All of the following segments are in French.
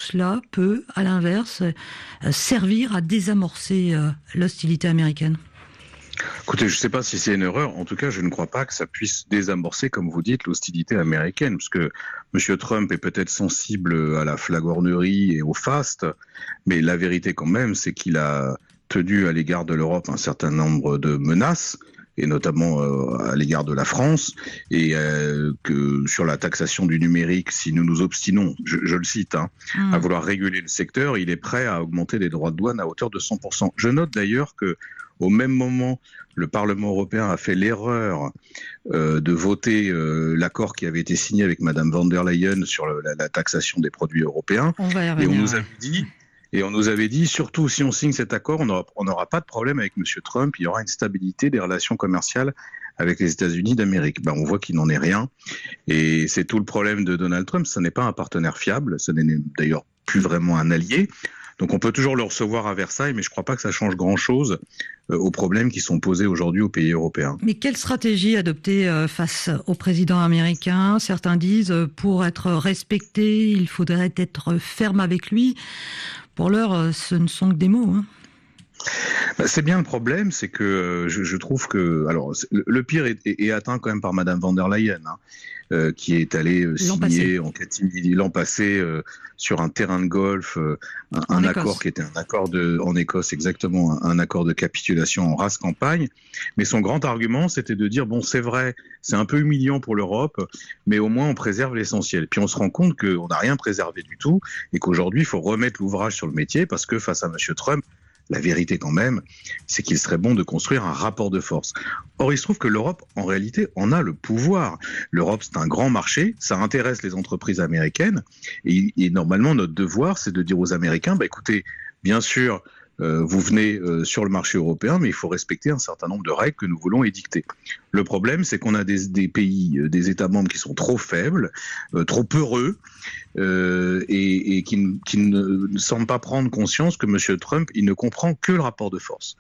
cela peut, à l'inverse, servir à désamorcer l'hostilité américaine ? Écoutez, je ne sais pas si c'est une erreur. En tout cas, je ne crois pas que ça puisse désamorcer, comme vous dites, l'hostilité américaine. Parce que M. Trump est peut-être sensible à la flagornerie et au faste, mais la vérité quand même, c'est qu'il a tenu à l'égard de l'Europe un certain nombre de menaces, et notamment à l'égard de la France, et que sur la taxation du numérique, si nous nous obstinons, je le cite, à vouloir réguler le secteur, il est prêt à augmenter les droits de douane à hauteur de 100%. Je note d'ailleurs que au même moment, le Parlement européen a fait l'erreur de voter l'accord qui avait été signé avec Madame von der Leyen sur la taxation des produits européens. On va y revenir, Et on nous avait dit, surtout si on signe cet accord, on n'aura pas de problème avec M. Trump, il y aura une stabilité des relations commerciales avec les États-Unis d'Amérique. On voit qu'il n'en est rien. Et c'est tout le problème de Donald Trump. Ce n'est pas un partenaire fiable. Ce n'est d'ailleurs plus vraiment un allié. Donc on peut toujours le recevoir à Versailles, mais je ne crois pas que ça change grand-chose aux problèmes qui sont posés aujourd'hui aux pays européens. Mais quelle stratégie adopter face au président américain ? Certains disent, pour être respecté, il faudrait être ferme avec lui. Pour l'heure, ce ne sont que des mots. C'est bien le problème, c'est que je trouve que... Alors, le pire est atteint quand même par Madame von der Leyen, qui est allée signer en catimini l'an passé sur un terrain de golf un accord qui était un accord en Écosse, exactement, un accord de capitulation en race campagne. Mais son grand argument, c'était de dire, bon, c'est vrai, c'est un peu humiliant pour l'Europe, mais au moins on préserve l'essentiel. Puis on se rend compte qu'on n'a rien préservé du tout et qu'aujourd'hui, il faut remettre l'ouvrage sur le métier parce que face à M. Trump, la vérité quand même, c'est qu'il serait bon de construire un rapport de force. Or, il se trouve que l'Europe, en réalité, en a le pouvoir. L'Europe, c'est un grand marché, ça intéresse les entreprises américaines, et normalement, notre devoir, c'est de dire aux Américains, écoutez, bien sûr, vous venez sur le marché européen, mais il faut respecter un certain nombre de règles que nous voulons édicter. Le problème, c'est qu'on a des pays, des États membres qui sont trop faibles, trop peureux, et qui ne semblent pas prendre conscience que M. Trump, il ne comprend que le rapport de force.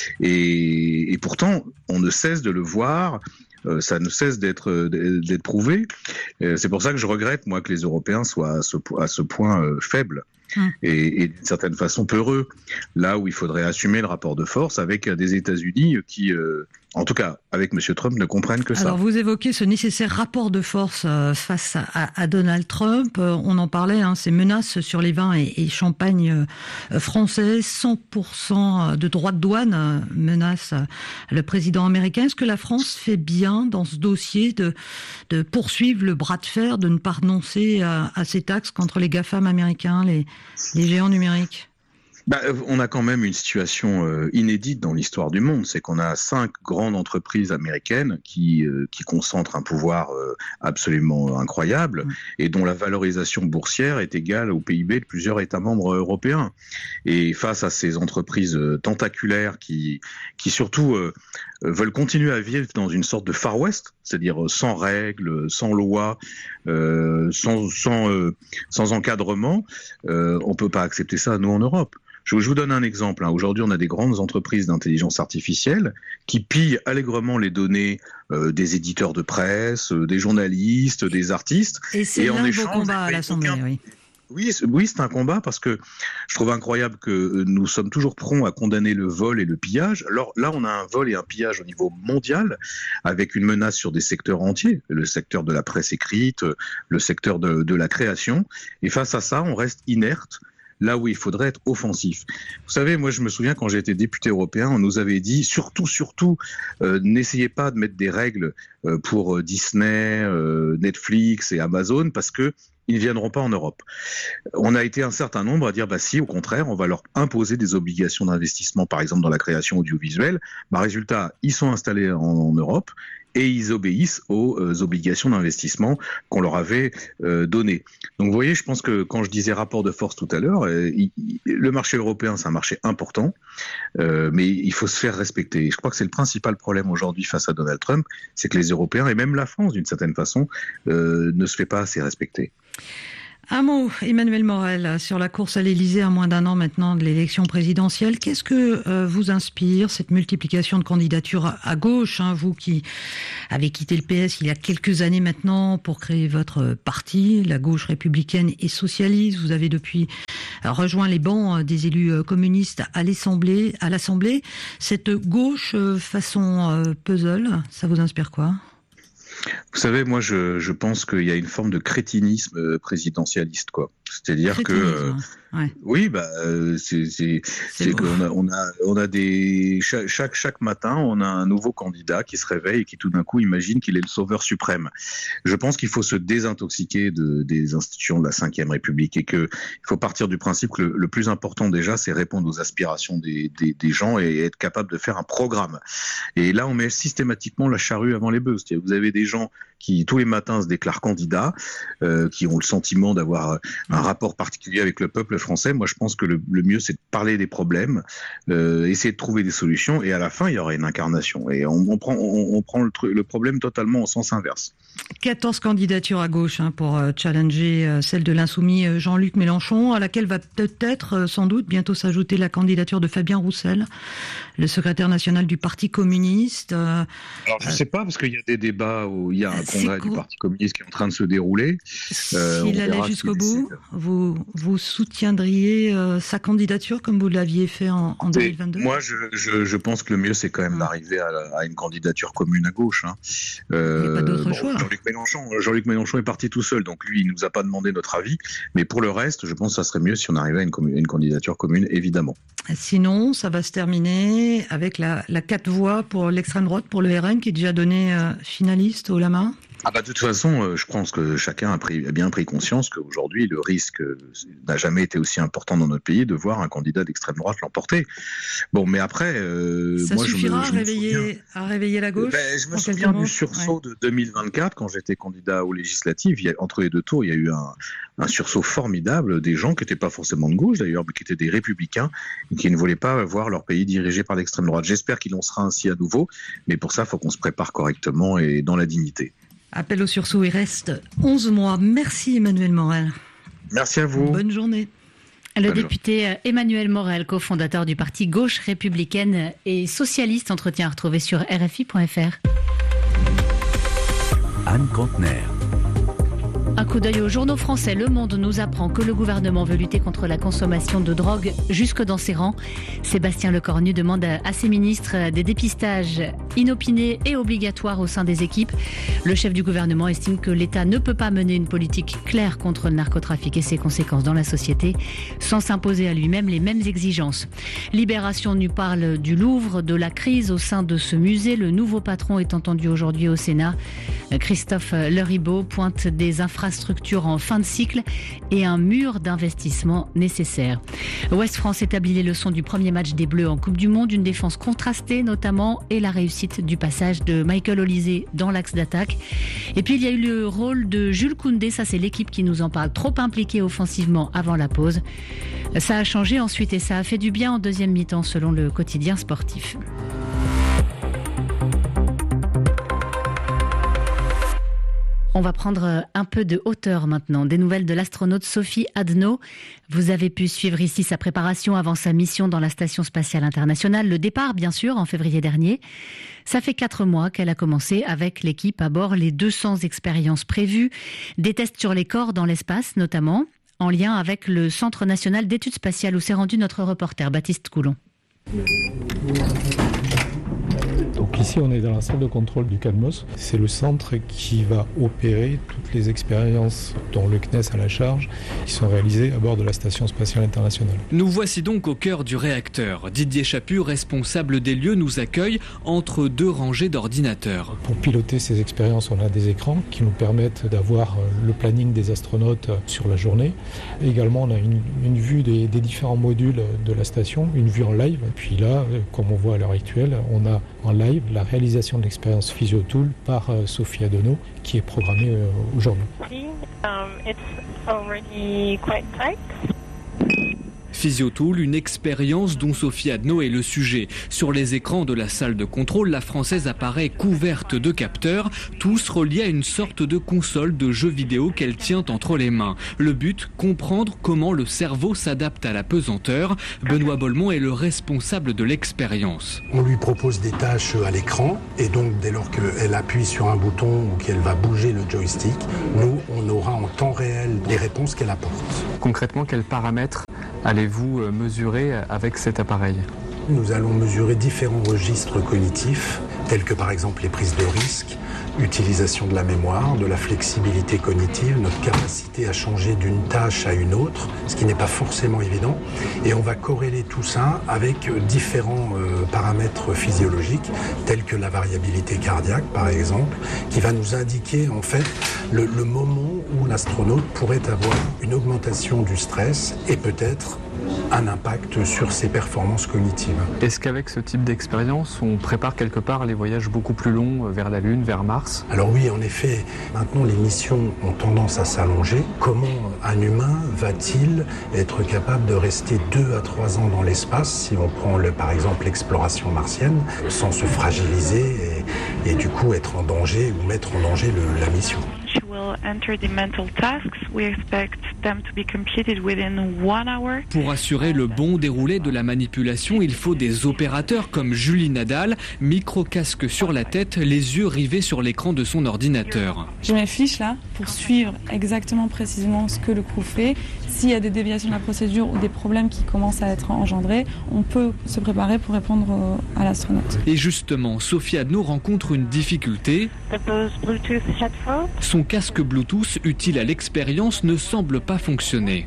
Et pourtant, on ne cesse de le voir. Ça ne cesse d'être prouvé. C'est pour ça que je regrette, moi, que les Européens soient à ce point faibles et d'une certaine façon peureux. Là où il faudrait assumer le rapport de force avec des États-Unis qui, en tout cas, avec M. Trump, ne comprennent que ça. Alors, vous évoquez ce nécessaire rapport de force face à Donald Trump. On en parlait, ces menaces sur les vins et champagnes français, 100% de droits de douane menace le président américain. Est-ce que la France fait bien dans ce dossier de poursuivre le bras de fer, de ne pas renoncer à ces taxes contre les GAFAM américains, les géants numériques ? On a quand même une situation inédite dans l'histoire du monde, c'est qu'on a 5 grandes entreprises américaines qui concentrent un pouvoir absolument incroyable et dont la valorisation boursière est égale au PIB de plusieurs États membres européens. Et face à ces entreprises tentaculaires qui surtout veulent continuer à vivre dans une sorte de Far West, c'est-à-dire sans règles, sans loi, sans encadrement, on peut pas accepter ça, nous, en Europe. Je vous donne un exemple. Aujourd'hui, on a des grandes entreprises d'intelligence artificielle qui pillent allègrement les données des éditeurs de presse, des journalistes, des artistes. Et c'est l'un de vos combats à l'Assemblée, oui. Oui, c'est un combat parce que je trouve incroyable que nous sommes toujours prompts à condamner le vol et le pillage. Alors là, on a un vol et un pillage au niveau mondial avec une menace sur des secteurs entiers, le secteur de la presse écrite, le secteur de la création. Et face à ça, on reste inerte. Là où il faudrait être offensif. Vous savez, moi je me souviens quand j'ai été député européen, on nous avait dit surtout, n'essayez pas de mettre des règles pour Disney, Netflix et Amazon parce que ils ne viendront pas en Europe. On a été un certain nombre à dire si, au contraire, on va leur imposer des obligations d'investissement, par exemple dans la création audiovisuelle. Résultat, ils sont installés en Europe et ils obéissent aux obligations d'investissement qu'on leur avait données. Donc vous voyez, je pense que quand je disais rapport de force tout à l'heure, le marché européen, c'est un marché important, mais il faut se faire respecter. Et je crois que c'est le principal problème aujourd'hui face à Donald Trump, c'est que les Européens, et même la France d'une certaine façon, ne se fait pas assez respecter. Un mot, Emmanuel Morel, sur la course à l'Élysée à moins d'un an maintenant de l'élection présidentielle. Qu'est-ce que vous inspire cette multiplication de candidatures à gauche, vous qui avez quitté le PS il y a quelques années maintenant pour créer votre parti, la gauche républicaine et socialiste. Vous avez depuis rejoint les bancs des élus communistes à l'Assemblée. Cette gauche façon puzzle, ça vous inspire quoi ? Vous savez, moi, je pense qu'il y a une forme de crétinisme présidentialiste, quoi. C'est-à-dire que ouais. Oui, c'est qu'on a des chaque matin, on a un nouveau candidat qui se réveille et qui tout d'un coup imagine qu'il est le sauveur suprême. Je pense qu'il faut se désintoxiquer des institutions de la Ve République et que il faut partir du principe que le plus important déjà, c'est répondre aux aspirations des gens et être capable de faire un programme. Et là, on met systématiquement la charrue avant les bœufs. C'est-à-dire, vous avez des gens qui tous les matins se déclarent candidats, qui ont le sentiment d'avoir un rapport particulier avec le peuple français. Moi, je pense que le mieux, c'est de parler des problèmes, essayer de trouver des solutions, et à la fin, il y aura une incarnation. Et on prend le problème totalement au sens inverse. 14 candidatures à gauche pour challenger celle de l'insoumis Jean-Luc Mélenchon, à laquelle va peut-être, sans doute, bientôt s'ajouter la candidature de Fabien Roussel, le secrétaire national du Parti communiste. Alors, je ne sais pas, parce qu'il y a des débats où il y a un congrès du Parti communiste qui est en train de se dérouler. S'il allait jusqu'au bout, vous soutiendriez sa candidature comme vous l'aviez fait en 2022 ? Moi, je pense que le mieux, c'est quand même d'arriver à une candidature commune à gauche. Il n'y a pas d'autre choix. Jean-Luc Mélenchon est parti tout seul, donc lui, il ne nous a pas demandé notre avis. Mais pour le reste, je pense que ça serait mieux si on arrivait à une candidature commune, évidemment. Sinon, ça va se terminer avec la 4 voix pour l'extrême droite, pour le RN, qui est déjà donné finaliste haut la main. De toute façon, je pense que chacun a bien pris conscience qu'aujourd'hui, le risque n'a jamais été aussi important dans notre pays de voir un candidat d'extrême droite l'emporter. Bon, mais après, ça suffira à réveiller la gauche. Je me souviens du sursaut de 2024 quand j'étais candidat aux législatives. Entre les deux tours, il y a eu un sursaut formidable des gens qui n'étaient pas forcément de gauche d'ailleurs, mais qui étaient des républicains et qui ne voulaient pas voir leur pays dirigé par l'extrême droite. J'espère qu'il en sera ainsi à nouveau, mais pour ça, il faut qu'on se prépare correctement et dans la dignité. Appel au sursaut, il reste 11 mois. Merci Emmanuel Morel. Merci à vous. Bonne journée. Le député Emmanuel Morel, cofondateur du parti Gauche républicaine et socialiste, entretien à retrouver sur RFI.fr. Anne Contener. Un coup d'œil aux journaux français. Le Monde nous apprend que le gouvernement veut lutter contre la consommation de drogue jusque dans ses rangs. Sébastien Lecornu demande à ses ministres des dépistages inopinés et obligatoires au sein des équipes. Le chef du gouvernement estime que l'État ne peut pas mener une politique claire contre le narcotrafic et ses conséquences dans la société sans s'imposer à lui-même les mêmes exigences. Libération nous parle du Louvre, de la crise au sein de ce musée. Le nouveau patron est entendu aujourd'hui au Sénat. Christophe Leribaud pointe des infrastructures en fin de cycle et un mur d'investissement nécessaire. Ouest France établit les leçons du premier match des Bleus en Coupe du Monde, une défense contrastée notamment et la réussite du passage de Michael Olise dans l'axe d'attaque. Et puis il y a eu le rôle de Jules Koundé, ça c'est l'équipe qui nous en parle, trop impliqué offensivement avant la pause. Ça a changé ensuite et ça a fait du bien en deuxième mi-temps selon le quotidien sportif. On va prendre un peu de hauteur maintenant. Des nouvelles de l'astronaute Sophie Adno. Vous avez pu suivre ici sa préparation avant sa mission dans la Station spatiale internationale. Le départ, bien sûr, en février dernier. Ça fait 4 mois qu'elle a commencé avec l'équipe à bord les 200 expériences prévues. Des tests sur les corps dans l'espace, notamment, en lien avec le Centre national d'études spatiales où s'est rendu notre reporter Baptiste Coulon. Donc ici on est dans la salle de contrôle du CADMOS. C'est le centre qui va opérer toutes les expériences dont le CNES a la charge qui sont réalisées à bord de la Station spatiale internationale. Nous voici donc au cœur du réacteur. Didier Chaput, responsable des lieux, nous accueille entre 2 rangées d'ordinateurs. Pour piloter ces expériences, on a des écrans qui nous permettent d'avoir le planning des astronautes sur la journée. Et également on a une vue des différents modules de la station, une vue en live. Et puis là, comme on voit à l'heure actuelle, on a en live la réalisation de l'expérience PhysioTool par Sophie Adno qui est programmée aujourd'hui. PhysioTool, une expérience dont Sophie Adno est le sujet. Sur les écrans de la salle de contrôle, la Française apparaît couverte de capteurs, tous reliés à une sorte de console de jeux vidéo qu'elle tient entre les mains. Le but, comprendre comment le cerveau s'adapte à la pesanteur. Benoît Bolmont est le responsable de l'expérience. On lui propose des tâches à l'écran et donc dès lors qu'elle appuie sur un bouton ou qu'elle va bouger le joystick, nous, on aura en temps réel les réponses qu'elle apporte. Concrètement, quels paramètres allez-vous mesurer avec cet appareil ? Nous allons mesurer différents registres cognitifs, tels que par exemple les prises de risque, utilisation de la mémoire, de la flexibilité cognitive, notre capacité à changer d'une tâche à une autre, ce qui n'est pas forcément évident. Et on va corréler tout ça avec différents paramètres physiologiques, tels que la variabilité cardiaque par exemple, qui va nous indiquer en fait le moment où l'astronaute pourrait avoir une augmentation du stress et peut-être un impact sur ses performances cognitives. Est-ce qu'avec ce type d'expérience, on prépare quelque part les voyages beaucoup plus longs vers la Lune, vers Mars ? Alors oui, en effet, maintenant les missions ont tendance à s'allonger. Comment un humain va-t-il être capable de rester 2 à 3 ans dans l'espace, si on prend par exemple l'exploration martienne, sans se fragiliser et du coup être en danger ou mettre en danger la mission? Pour assurer le bon déroulé de la manipulation, il faut des opérateurs comme Julie Nadal, micro-casque sur la tête, les yeux rivés sur l'écran de son ordinateur. J'ai mes fiches là pour suivre exactement précisément ce que le crew fait. S'il y a des déviations de la procédure ou des problèmes qui commencent à être engendrés, on peut se préparer pour répondre à l'astronaute. Et justement, Sophie Adno rencontre une difficulté. Son casque Bluetooth utile à l'expérience ne semble pas fonctionner.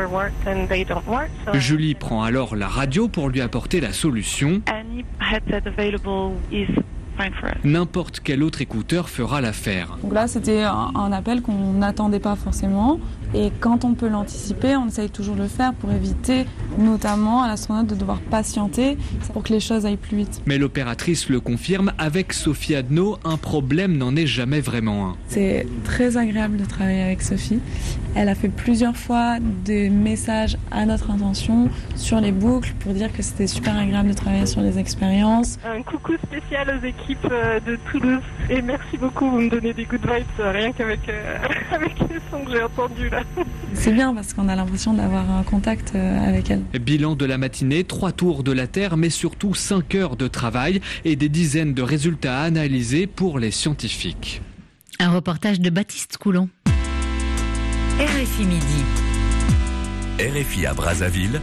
Julie prend alors la radio pour lui apporter la solution. N'importe quel autre écouteur fera l'affaire. Donc là, c'était un appel qu'on n'attendait pas forcément. Et quand on peut l'anticiper, on essaye toujours de le faire pour éviter, notamment à l'astronaute, de devoir patienter pour que les choses aillent plus vite. Mais l'opératrice le confirme, avec Sophie Adno, un problème n'en est jamais vraiment un. C'est très agréable de travailler avec Sophie. Elle a fait plusieurs fois des messages à notre intention sur les boucles pour dire que c'était super agréable de travailler sur les expériences. Un coucou spécial aux équipes de Toulouse et merci beaucoup, vous me donnez des good vibes rien qu'avec les sons que j'ai entendus là. C'est bien parce qu'on a l'impression d'avoir un contact avec elle. Bilan de la matinée, 3 tours de la Terre mais surtout 5 heures de travail et des dizaines de résultats à analyser pour les scientifiques. Un reportage de Baptiste Coulon. RFI Midi. RFI à Brazzaville,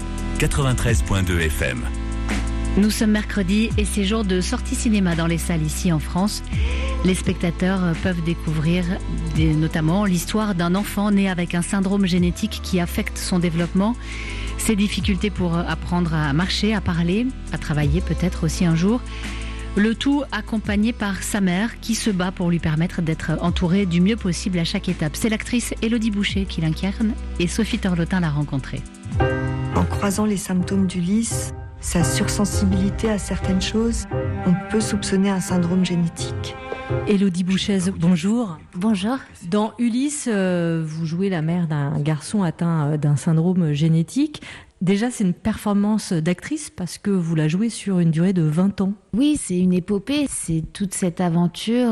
93.2 FM. Nous sommes mercredi et c'est jour de sortie cinéma dans les salles ici en France. Les spectateurs peuvent découvrir notamment l'histoire d'un enfant né avec un syndrome génétique qui affecte son développement, ses difficultés pour apprendre à marcher, à parler, à travailler peut-être aussi un jour. Le tout accompagné par sa mère qui se bat pour lui permettre d'être entourée du mieux possible à chaque étape. C'est l'actrice Élodie Boucher qui l'incarne et Sophie Torlotin l'a rencontrée. En croisant les symptômes d'Ulysse, sa sursensibilité à certaines choses, on peut soupçonner un syndrome génétique. Élodie Boucher, bonjour. Bonjour. Dans Ulysse, vous jouez la mère d'un garçon atteint d'un syndrome génétique. Déjà, c'est une performance d'actrice parce que vous la jouez sur une durée de 20 ans. Oui, c'est une épopée, c'est toute cette aventure,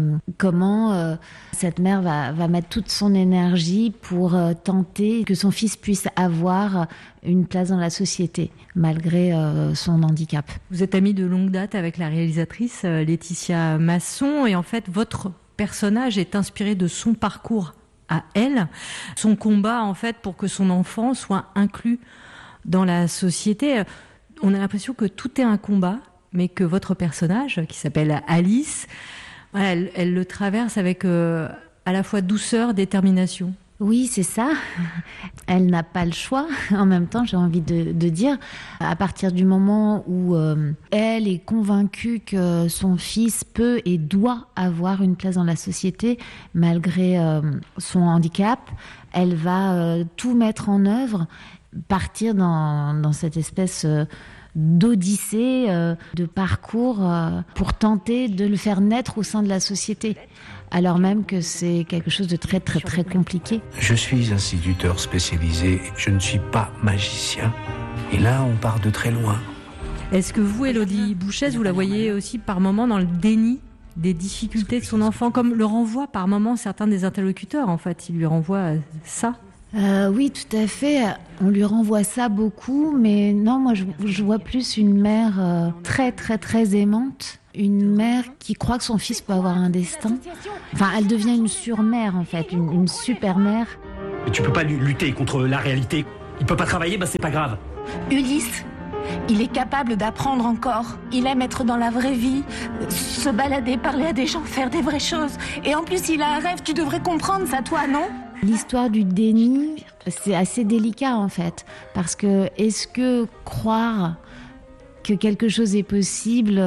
comment cette mère va mettre toute son énergie pour tenter que son fils puisse avoir une place dans la société, malgré son handicap. Vous êtes amie de longue date avec la réalisatrice Laetitia Masson et en fait, votre personnage est inspiré de son parcours à elle, son combat en fait pour que son enfant soit inclus dans la société. On a l'impression que tout est un combat, mais que votre personnage, qui s'appelle Alice, elle le traverse avec à la fois douceur, détermination. Oui, c'est ça. Elle n'a pas le choix. En même temps, j'ai envie de dire, à partir du moment où elle est convaincue que son fils peut et doit avoir une place dans la société, malgré son handicap, elle va tout mettre en œuvre, partir dans cette espèce d'odyssée, de parcours pour tenter de le faire naître au sein de la société. Alors même que c'est quelque chose de très très très compliqué. Je suis instituteur spécialisé, je ne suis pas magicien. Et là, on part de très loin. Est-ce que vous, Élodie Boucher, vous la voyez aussi par moments dans le déni des difficultés de son enfant, comme le renvoient par moments certains des interlocuteurs, en fait, ils lui renvoient ça? Oui, tout à fait. On lui renvoie ça beaucoup, mais non, moi je vois plus une mère très très très aimante. Une mère qui croit que son fils peut avoir un destin. Enfin, elle devient une surmère en fait, une super mère. Tu peux pas lutter contre la réalité. Il peut pas travailler, c'est pas grave. Ulysse, il est capable d'apprendre encore. Il aime être dans la vraie vie, se balader, parler à des gens, faire des vraies choses. Et en plus, il a un rêve, tu devrais comprendre ça, toi, non ? L'histoire du déni, c'est assez délicat en fait. Parce que est-ce que croire que quelque chose est possible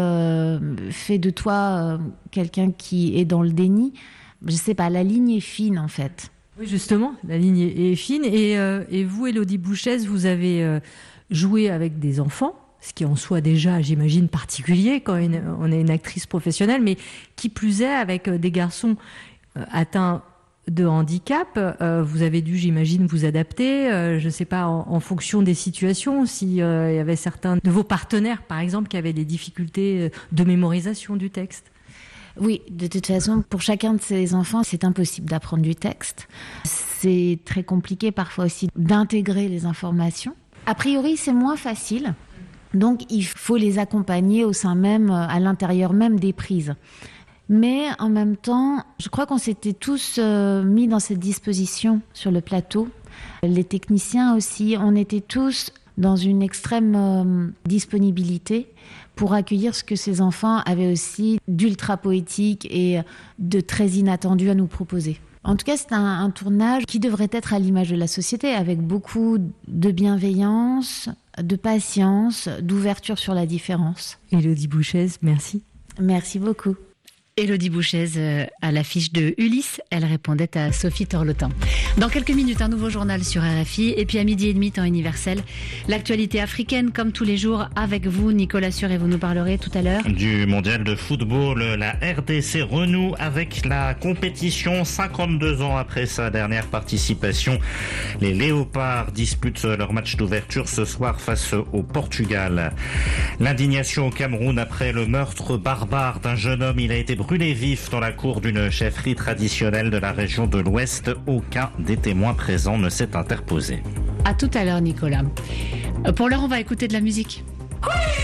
fait de toi quelqu'un qui est dans le déni ? Je sais pas, la ligne est fine en fait. Oui, justement, la ligne est fine. Et vous, Élodie Bouchèze, vous avez joué avec des enfants, ce qui en soi déjà, j'imagine, particulier quand on est une actrice professionnelle, mais qui plus est avec des garçons atteints de handicap. Vous avez dû, j'imagine, vous adapter, je ne sais pas, en fonction des situations, s'il y avait certains de vos partenaires, par exemple, qui avaient des difficultés de mémorisation du texte. Oui, de toute façon, pour chacun de ces enfants, c'est impossible d'apprendre du texte. C'est très compliqué parfois aussi d'intégrer les informations. A priori, c'est moins facile. Donc, il faut les accompagner au sein même, à l'intérieur même des prises. Mais en même temps, je crois qu'on s'était tous mis dans cette disposition sur le plateau. Les techniciens aussi, on était tous dans une extrême disponibilité pour accueillir ce que ces enfants avaient aussi d'ultra poétique et de très inattendu à nous proposer. En tout cas, c'est un tournage qui devrait être à l'image de la société, avec beaucoup de bienveillance, de patience, d'ouverture sur la différence. Élodie Bouchèze, merci. Merci beaucoup. Élodie Bouchèze à l'affiche de Ulysse, elle répondait à Sophie Torlotin. Dans quelques minutes, un nouveau journal sur RFI, et puis à 12h30 temps universel, l'actualité africaine comme tous les jours avec vous, Nicolas Sûr, et vous nous parlerez tout à l'heure du mondial de football. La RDC renoue avec la compétition 52 ans après sa dernière participation. Les Léopards disputent leur match d'ouverture ce soir face au Portugal. L'indignation au Cameroun après le meurtre barbare d'un jeune homme. Il a été brûlé vif dans la cour d'une chefferie traditionnelle de la région de l'Ouest. Aucun des témoins présents ne s'est interposé. À tout à l'heure, Nicolas. Pour l'heure, on va écouter de la musique.